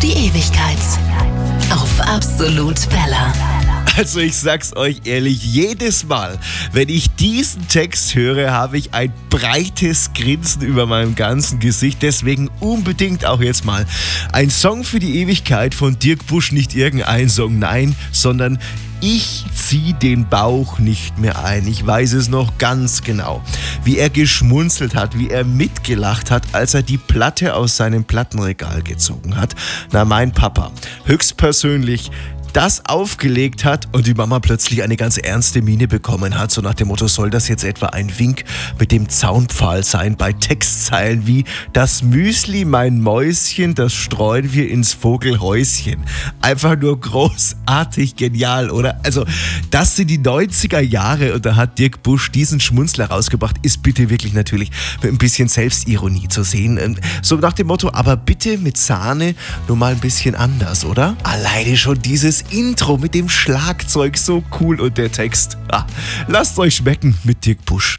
die Ewigkeit. Auf Absolut Bella. Also ich sag's euch ehrlich, jedes Mal, wenn ich diesen Text höre, habe ich ein breites Grinsen über meinem ganzen Gesicht. Deswegen unbedingt auch jetzt mal ein Song für die Ewigkeit von Dirk Busch. Nicht irgendein Song, nein, sondern Ich zieh den Bauch nicht mehr ein. Ich weiß es noch ganz genau, wie er geschmunzelt hat, wie er mitgelacht hat, als er die Platte aus seinem Plattenregal gezogen hat. Na, mein Papa, höchstpersönlich, das aufgelegt hat und die Mama plötzlich eine ganz ernste Miene bekommen hat, so nach dem Motto, soll das jetzt etwa ein Wink mit dem Zaunpfahl sein bei Textzeilen wie das Müsli, mein Mäuschen, das streuen wir ins Vogelhäuschen. Einfach nur großartig genial, oder? Also das sind die 90er Jahre und da hat Dirk Busch diesen Schmunzler rausgebracht, ist bitte wirklich natürlich mit ein bisschen Selbstironie zu sehen. So nach dem Motto, aber bitte mit Sahne nur mal ein bisschen anders, oder? Alleine schon dieses Intro mit dem Schlagzeug, so cool und der Text. Lasst euch schmecken mit Dirk Busch.